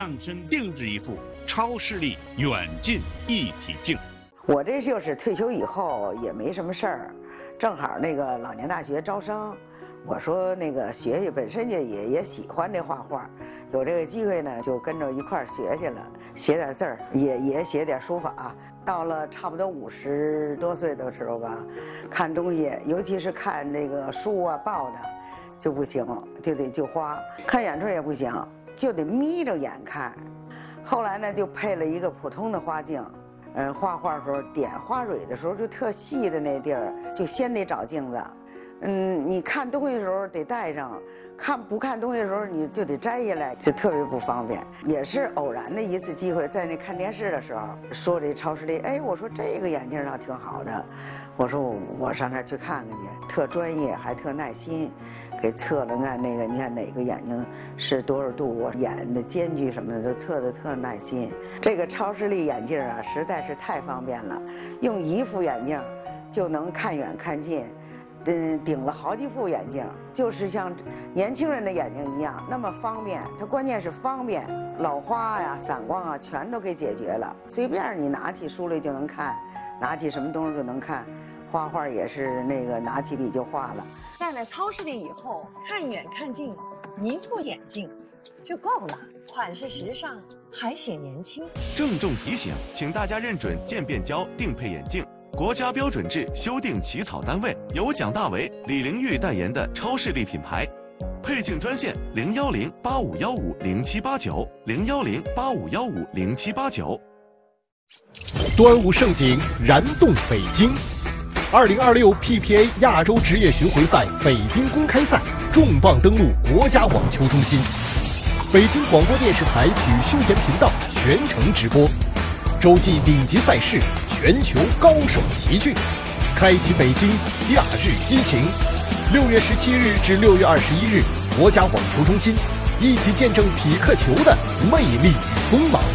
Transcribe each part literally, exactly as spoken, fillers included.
量身定制一副超视力远近一体镜。 我这就是退休以后也没什么事儿，正好那个老年大学招生，我说那个学学，本身也也也喜欢这画画，有这个机会呢，就跟着一块儿学去了，写点字儿，也也写点书法。到了差不多五十多岁的时候吧，看东西，尤其是看那个书啊报的，就不行，就得就花。看远处也不行，就得眯着眼看。后来呢，就配了一个普通的花镜。嗯，画画的时候点花蕊的时候，就特细的那地儿，就先得找镜子。嗯，你看东西的时候得戴上，看不看东西的时候你就得摘下来，就特别不方便。也是偶然的一次机会，在那看电视的时候说这超视力，哎，我说这个眼镜倒挺好的，我说我我上那儿去看看去，特专业还特耐心。给测了看那个，你看哪个眼睛是多少度，我眼的间距什么的都测得特耐心。这个超视力眼镜啊，实在是太方便了，用一副眼镜就能看远看近，嗯，顶了好几副眼镜，就是像年轻人的眼睛一样那么方便。它关键是方便，老花呀、散光啊，全都给解决了。随便你拿起书来就能看，拿起什么东西就能看。画画也是那个拿起笔就画了。 戴了超视力以后，看远看近，一副眼镜就够了，款式时尚，还显年轻。 郑重提醒，请大家认准渐变焦定配眼镜，国家标准制修订起草单位由蒋大为、李玲玉代言的超视力品牌。配镜专线零幺零八五幺五零七八九零幺零八五幺五零七八九。 端午盛景燃动北京。二零二六 P P A 亚洲职业巡回赛北京公开赛重磅登陆国家网球中心，北京广播电视台体育休闲频道全程直播，洲际顶级赛事，全球高手齐聚，开启北京夏日激情。六月十七日至六月二十一日，国家网球中心，一起见证匹克球的魅力与锋芒。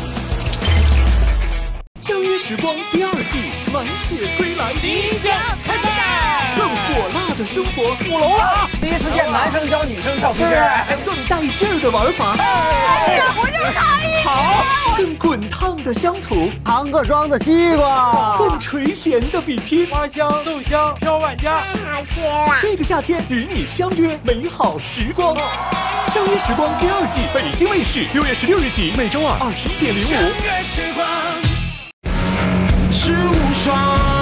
相约时光第二季满血归来， 即将开赛， 更火辣的生活， 鼓楼啊！第一次见男生教女生跳皮筋， 更带劲儿的玩法， 哎呀，我就差一好，更滚烫的乡土， 糖克霜的西瓜， 更垂涎的比拼， 花香豆香挑万家， 太好吃了！ 这个夏天与你相约美好时光。相约时光第二季，北京卫视六月十六日起，每周二二十一点零五。 相约时光。 是无双，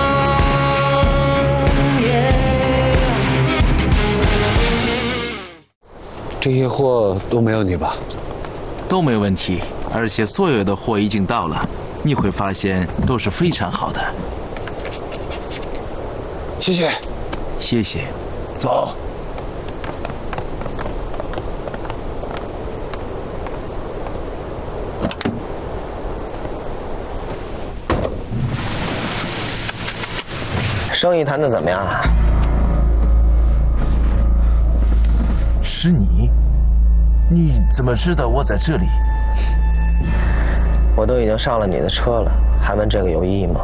这些货都没有你吧？ 都没问题，而且所有的货已经到了，你会发现都是非常好的。 谢谢， 谢谢。 走。 生意谈得怎么样啊？ 是你？你怎么知道我在这里？ 我都已经上了你的车了，还问这个有意义吗？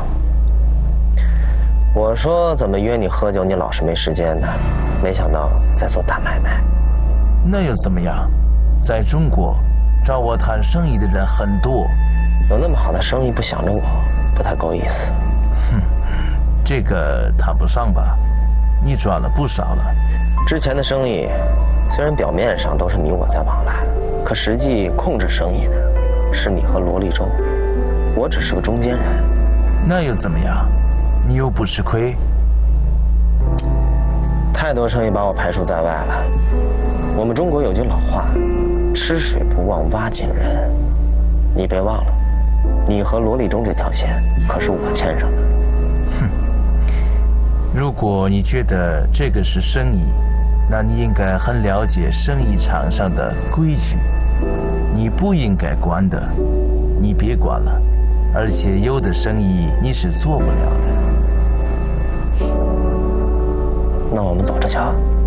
我说怎么约你喝酒，你老是没时间的，没想到在做大买卖。 那又怎么样？在中国，找我谈生意的人很多， 有那么好的生意不想着我，不太够意思。 哼。这个谈不上吧，你赚了不少了。 之前的生意虽然表面上都是你我在往来，可实际控制生意的是你和罗立忠，我只是个中间人。 那又怎么样？你又不吃亏。 太多生意把我排除在外了。我们中国有句老话，吃水不忘挖井人。你别忘了，你和罗立忠这条线可是我牵上的。 哼。如果你觉得这个是生意，那你应该很了解生意场上的规矩。你不应该管的，你别管了。而且有的生意你是做不了的。 那我们走着瞧。